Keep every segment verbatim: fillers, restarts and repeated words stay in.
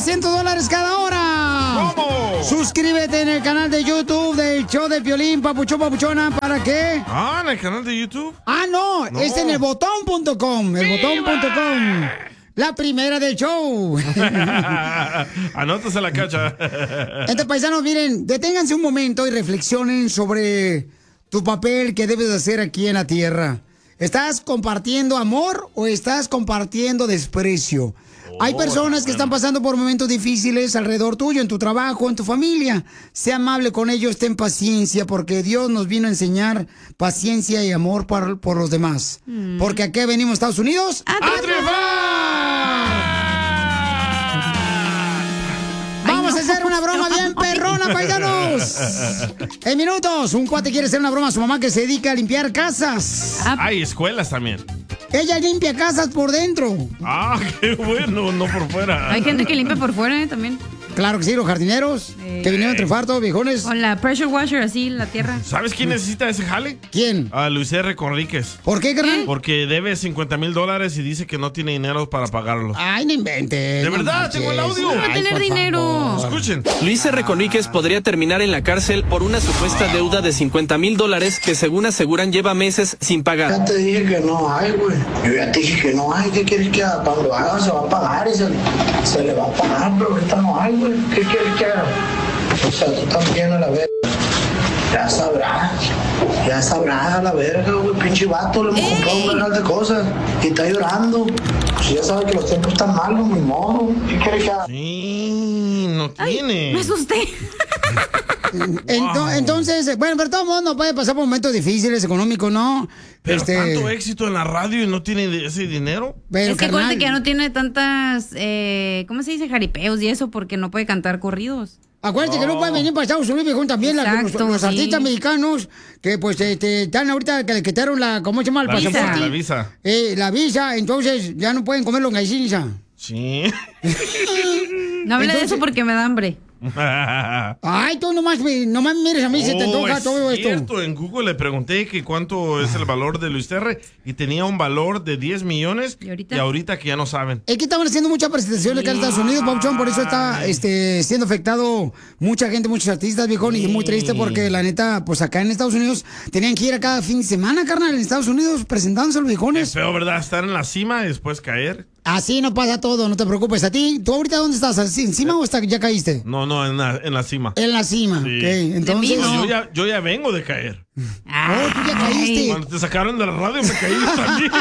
doscientos dólares cada hora. ¿Cómo? Suscríbete en el canal de YouTube del show de Piolín, papuchón, papuchona, ¿para qué? Ah, ¿en el canal de YouTube? Ah, no, No. es en el botón punto com, el botón punto com. La primera del show. Anótase la cacha. Entonces, paisanos, miren, deténganse un momento y reflexionen sobre tu papel que debes de hacer aquí en la tierra. ¿Estás compartiendo amor o estás compartiendo desprecio? Hay personas que están pasando por momentos difíciles alrededor tuyo, en tu trabajo, en tu familia. Sé amable con ellos, ten paciencia, porque Dios nos vino a enseñar paciencia y amor por, por los demás. Mm. Porque aquí venimos, Estados Unidos, ¡a triunfar! Vamos a hacer una broma bien perrona, paisanos. En minutos, un cuate quiere hacer una broma a su mamá que se dedica a limpiar casas. Hay escuelas también. Ella limpia casas por dentro. Ah, qué bueno, no por fuera. Hay gente que limpia por fuera, ¿eh? También. Claro que sí, los jardineros eh, que vinieron a triunfar todos viejones. Con la pressure washer así, la tierra. ¿Sabes quién necesita ese jale? ¿Quién? A Luis R. Conríquez. ¿Por qué, carnal? Porque debe cincuenta mil dólares y dice que no tiene dinero para pagarlos. Ay, no inventes. De no verdad, manches. tengo el audio. No va a tener Ay, dinero. Favor. Escuchen. Luis R. Conríquez podría terminar en la cárcel por una supuesta deuda de cincuenta mil dólares que, según aseguran, lleva meses sin pagar. Ya te dije que no hay, güey. Yo ya te dije que no hay. ¿Qué quieres que haga? Cuando haga se va a pagar y se, se le va a pagar, pero ahorita no hay, güey. ¿Qué quieres que haga? O sea, tú también a la verga. Ya sabrás. Ya sabrás a la verga, güey. Pinche vato, le hemos comprado un vergal de cosas. Y está llorando. Pues ya sabe que los tiempos están malos, mi modo. ¿Qué quieres que haga? Sí, no tiene. Ay, me asusté. Ento- wow. Entonces, bueno, pero todo el mundo puede pasar por momentos difíciles, económicos, ¿no? Pero este... tanto éxito en la radio y no tiene ese dinero. Pero, es que carnal... acuérdate que ya no tiene tantas, eh, ¿cómo se dice? Jaripeos y eso, porque no puede cantar corridos. Acuérdate oh. que no pueden venir para Estados Unidos, viejón, también Exacto, la, los, los sí. artistas mexicanos que pues este, están ahorita que le quitaron la, ¿cómo se llama? El La visa, pasaporte. la visa. Eh, la visa, entonces ya no pueden comer longaniza. Sí. No hable Entonces... de eso porque me da hambre. Ay, tú nomás, nomás mires a mí, oh, se te antoja es todo cierto. esto. En Google le pregunté que cuánto es el valor de Luis R. y tenía un valor de diez millones. ¿Y ahorita? Y ahorita que ya no saben. Es que estaban haciendo muchas presentaciones acá en Estados Unidos, Pauchón, por eso está este, siendo afectado mucha gente, muchos artistas, viejón, sí. Y es muy triste porque la neta, pues acá en Estados Unidos tenían que ir a cada fin de semana, carnal, en Estados Unidos presentándose los viejones. Es feo, ¿verdad? Estar en la cima y después caer. Así no pasa todo, no te preocupes. ¿A ti? ¿Tú ahorita dónde estás? ¿Así, encima o hasta ya caíste? No, no, en la, en la cima. En la cima, sí. Ok, entonces... Yo ya, yo ya vengo de caer. Oh, tú ya caíste. Cuando te sacaron de la radio me caí también.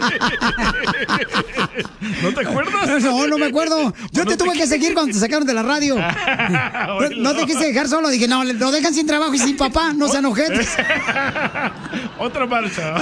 ¿No te acuerdas? No, no me acuerdo. Yo no te tuve te... que seguir cuando te sacaron de la radio. no, no te quise dejar solo. Dije, no, lo dejan sin trabajo y sin papá. No sean ojetes. Otra marcha.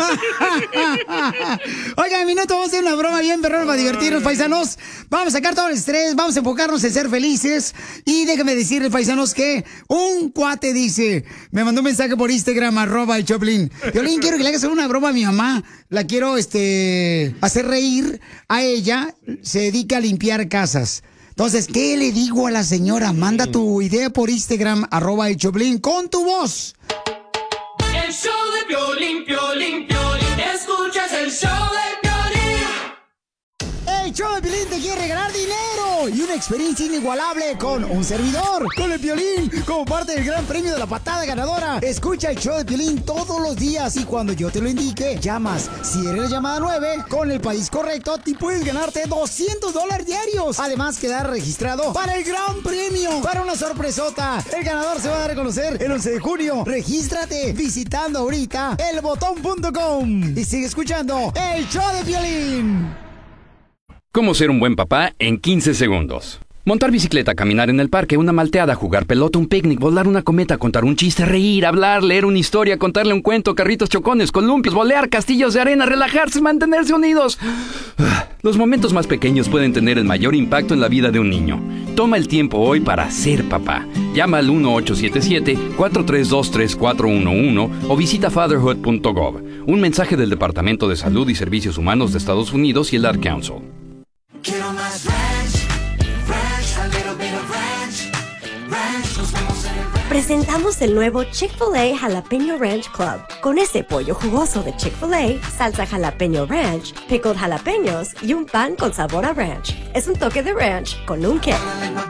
Oigan, minuto, vamos a hacer una broma bien perrona para divertirnos, paisanos. Vamos a sacar todo el estrés, vamos a enfocarnos en ser felices. Y déjame decirles, paisanos, que un cuate dice, me mandó un mensaje por Instagram, arroba el Choplin. Piolín, quiero que le hagas una broma a mi mamá. La quiero este hacer reír a ella. Se dedica a limpiar casas. Entonces, ¿qué le digo a la señora? Manda tu idea por Instagram, arroba el Choplin, con tu voz. El show de Piolín, Piolín, Piolín. Escuchas el show de Piolín. El show de Piolín te quiere regalar dinero y una experiencia inigualable con un servidor, con el Piolín, como parte del gran premio de la patada ganadora. Escucha el show de Piolín todos los días y cuando yo te lo indique, llamas. Si eres la llamada nueve, con el país correcto, te puedes ganarte doscientos dólares diarios. Además, quedar registrado para el gran premio, para una sorpresota. El ganador se va a dar a conocer el once de junio. Regístrate visitando ahorita el botón punto com y sigue escuchando el show de Piolín. ¿Cómo ser un buen papá en quince segundos? Montar bicicleta, caminar en el parque, una malteada, jugar pelota, un picnic, volar una cometa, contar un chiste, reír, hablar, leer una historia, contarle un cuento, carritos chocones, columpios, volear, castillos de arena, relajarse, mantenerse unidos. Los momentos más pequeños pueden tener el mayor impacto en la vida de un niño. Toma el tiempo hoy para ser papá. Llama al uno ocho siete siete, cuatro tres dos, tres cuatro uno uno o visita fatherhood punto gov. Un mensaje del Departamento de Salud y Servicios Humanos de Estados Unidos y el Ad Council. Quiero más ranch, ranch, a little bit of ranch, ranch, nos vemos en el ranch. Presentamos el nuevo Chick-fil-A Jalapeño Ranch Club. Con ese pollo jugoso de Chick-fil-A, salsa jalapeño ranch, pickled jalapeños y un pan con sabor a ranch. Es un toque de ranch con un kick.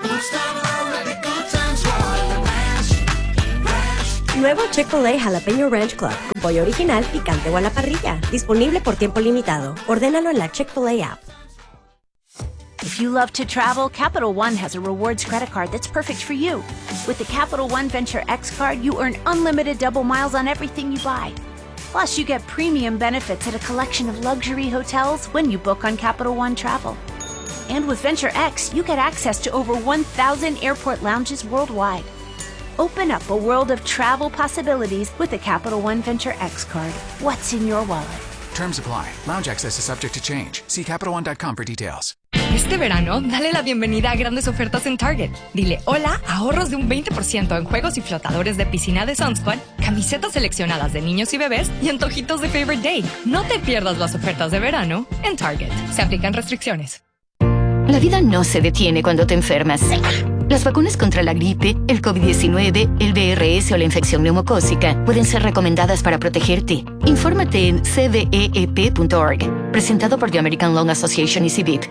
Nuevo Chick-fil-A Jalapeño Ranch Club con pollo original, picante o a la parrilla. Disponible por tiempo limitado. Ordénalo en la Chick-fil-A app. If you love to travel, Capital One has a rewards credit card that's perfect for you. With the Capital One Venture X card, you earn unlimited double miles on everything you buy. Plus, you get premium benefits at a collection of luxury hotels when you book on Capital One Travel. And with Venture X, you get access to over one thousand airport lounges worldwide. Open up a world of travel possibilities with the Capital One Venture X card. What's in your wallet? Terms apply. Lounge access is subject to change. See Capital One dot com for details. Este verano, dale la bienvenida a grandes ofertas en Target. Dile hola, ahorros de un veinte por ciento en juegos y flotadores de piscina de Sunsquad, camisetas seleccionadas de niños y bebés y antojitos de Favorite Day. No te pierdas las ofertas de verano en Target. Se aplican restricciones. La vida no se detiene cuando te enfermas. Las vacunas contra la gripe, el COVID diecinueve, el V R S o la infección neumocócica pueden ser recomendadas para protegerte. Infórmate en c v e e p punto org. Presentado por The American Lung Association y C B I P.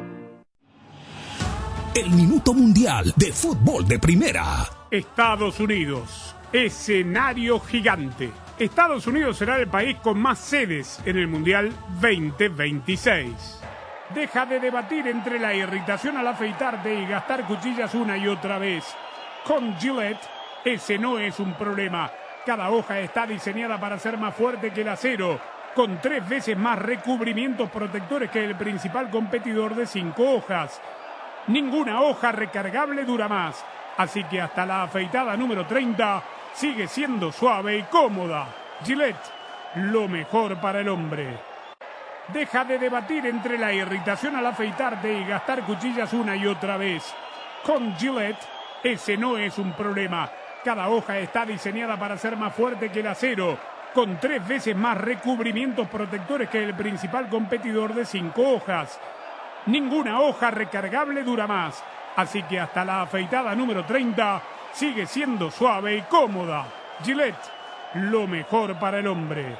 El Minuto Mundial de Fútbol de Primera. Estados Unidos, escenario gigante. Estados Unidos será el país con más sedes en el Mundial veinte veintiséis. Deja de debatir entre la irritación al afeitarte y gastar cuchillas una y otra vez. Con Gillette, ese no es un problema. Cada hoja está diseñada para ser más fuerte que el acero, con tres veces más recubrimientos protectores que el principal competidor de cinco hojas. Ninguna hoja recargable dura más, así que hasta la afeitada número treinta sigue siendo suave y cómoda. Gillette, lo mejor para el hombre. Deja de debatir entre la irritación al afeitarte y gastar cuchillas una y otra vez. Con Gillette, ese no es un problema. Cada hoja está diseñada para ser más fuerte que el acero, con tres veces más recubrimientos protectores que el principal competidor de cinco hojas. Ninguna hoja recargable dura más, así que hasta la afeitada número treinta sigue siendo suave y cómoda. Gillette, lo mejor para el hombre.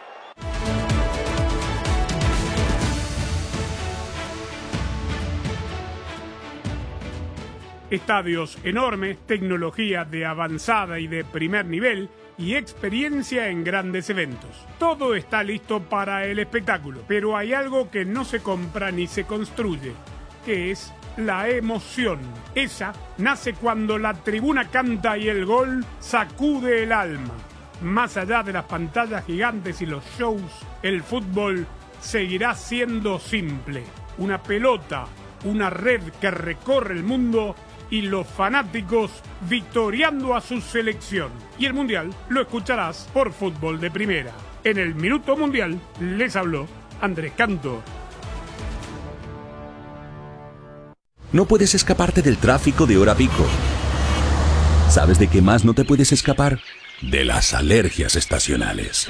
Estadios enormes, tecnología de avanzada y de primer nivel y experiencia en grandes eventos. Todo está listo para el espectáculo, pero hay algo que no se compra ni se construye, que es la emoción. Esa nace cuando la tribuna canta y el gol sacude el alma. Más allá de las pantallas gigantes y los shows, el fútbol seguirá siendo simple. Una pelota, una red que recorre el mundo y los fanáticos victoriando a su selección. Y el Mundial lo escucharás por Fútbol de Primera. En el Minuto Mundial les habló Andrés Cantor. No puedes escaparte del tráfico de hora pico. ¿Sabes de qué más no te puedes escapar? De las alergias estacionales.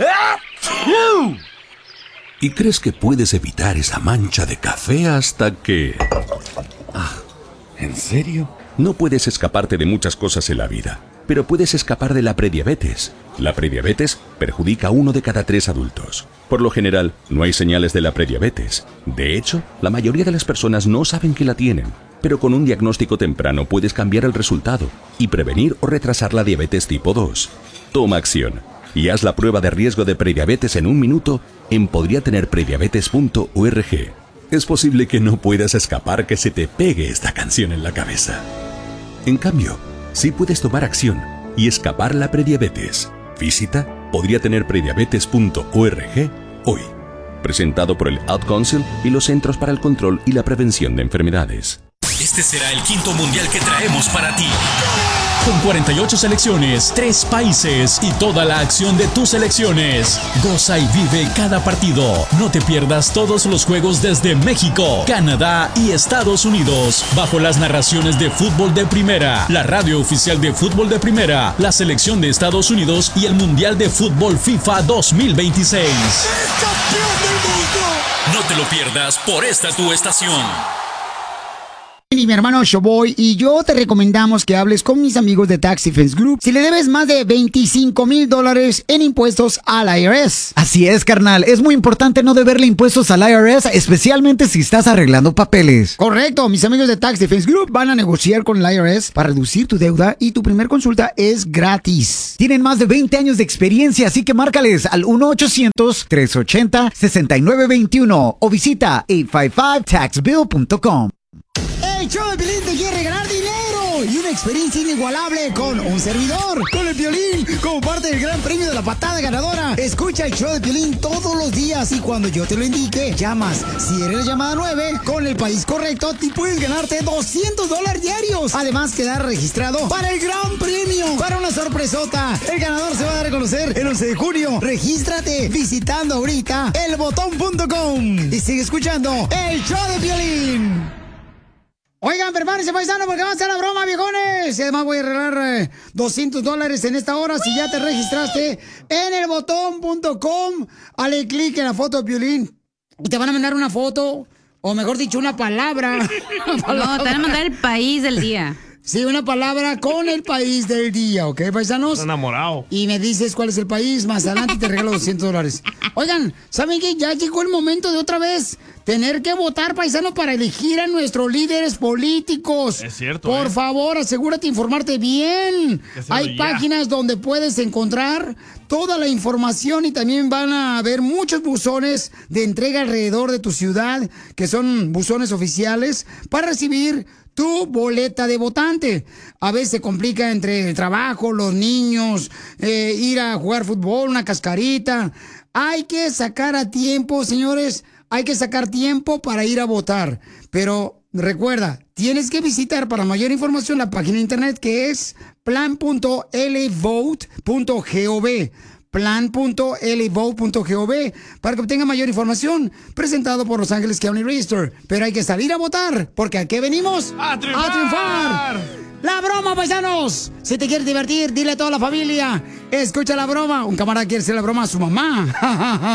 ¿Y crees que puedes evitar esa mancha de café hasta que... Ah, ¿en serio? No puedes escaparte de muchas cosas en la vida, pero puedes escapar de la prediabetes. La prediabetes perjudica a uno de cada tres adultos. Por lo general, no hay señales de la prediabetes. De hecho, la mayoría de las personas no saben que la tienen. Pero con un diagnóstico temprano puedes cambiar el resultado y prevenir o retrasar la diabetes tipo dos. Toma acción y haz la prueba de riesgo de prediabetes en un minuto en podría tener prediabetes punto org. Es posible que no puedas escapar que se te pegue esta canción en la cabeza. En cambio, sí puedes tomar acción y escapar la prediabetes. Visita podría tener prediabetes punto org hoy. Presentado por el Ad Council y los Centros para el Control y la Prevención de Enfermedades. Este será el quinto mundial que traemos para ti. Con cuarenta y ocho selecciones, tres países y toda la acción de tus selecciones. Goza y vive cada partido. No te pierdas todos los juegos desde México, Canadá y Estados Unidos. Bajo las narraciones de Fútbol de Primera, la radio oficial de Fútbol de Primera, la selección de Estados Unidos y el Mundial de Fútbol FIFA dos mil veintiséis. ¡Es campeón del mundo! No te lo pierdas por esta tu estación. Y mi hermano Showboy y yo te recomendamos que hables con mis amigos de Tax Defense Group si le debes más de veinticinco mil dólares en impuestos al I R S. Así es, carnal. Es muy importante no deberle impuestos al I R S, especialmente si estás arreglando papeles. Correcto. Mis amigos de Tax Defense Group van a negociar con el I R S para reducir tu deuda y tu primer consulta es gratis. Tienen más de veinte años de experiencia, así que márcales al uno ochocientos, tres ochenta, sesenta y nueve veintiuno o visita ocho cinco cinco tax bill punto com. El show de Piolín te quiere ganar dinero y una experiencia inigualable con un servidor, con el Piolín, como parte del gran premio de la patada ganadora. Escucha el show de Piolín todos los días y cuando yo te lo indique, llamas. Si eres la llamada nueve, con el país correcto, te puedes ganarte doscientos dólares diarios. Además, quedar registrado para el gran premio, para una sorpresota. El ganador se va a dar a conocer el once de junio. Regístrate visitando ahorita el botón punto com y sigue escuchando el show de Piolín. Oigan, prepárense, paisano, porque vamos a hacer la broma, viejones. Y además voy a regalar eh, doscientos dólares en esta hora si ya te registraste en el botón punto com. Dale clic en la foto de Piolín y te van a mandar una foto, o mejor dicho, una palabra. Una palabra. No, te van a mandar el país del día. Sí, una palabra con el país del día, ¿ok, paisanos? Estoy enamorado. Y me dices cuál es el país, más adelante te regalo doscientos dólares. Oigan, ¿saben qué? Ya llegó el momento de otra vez tener que votar, paisano, para elegir a nuestros líderes políticos. Es cierto. Por eh. favor, asegúrate de informarte bien. Hay ya. páginas donde puedes encontrar toda la información y también van a haber muchos buzones de entrega alrededor de tu ciudad, que son buzones oficiales, para recibir tu boleta de votante. A veces se complica entre el trabajo, los niños, eh, ir a jugar fútbol, una cascarita. Hay que sacar a tiempo, señores, hay que sacar tiempo para ir a votar. Pero recuerda, tienes que visitar para mayor información la página de internet que es plan punto l vote punto gov. plan punto l vote punto gov para que obtenga mayor información, presentado por Los Ángeles County Register. Pero hay que salir a votar, porque ¿a qué venimos? ¡A triunfar! ¡A triunfar! ¡La broma, paisanos! Si te quieres divertir, dile a toda la familia, escucha la broma. Un camarada quiere hacer la broma a su mamá.